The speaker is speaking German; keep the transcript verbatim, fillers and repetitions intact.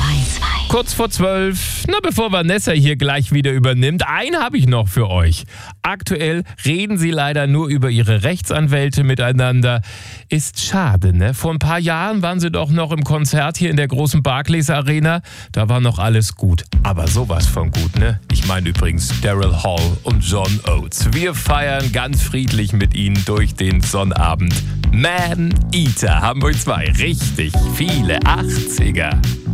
Kurz vor zwölf, na bevor Vanessa hier gleich wieder übernimmt, einen habe ich noch für euch. Aktuell reden sie leider nur über ihre Rechtsanwälte miteinander. Ist schade, ne? Vor ein paar Jahren waren sie doch noch im Konzert hier in der großen Barclays Arena. Da war noch alles gut. Aber sowas von gut, ne? Ich meine übrigens Daryl Hall und John Oates. Wir feiern ganz friedlich mit ihnen durch den Sonnabend. Man Eater, Hamburg zwei. Richtig viele achtziger.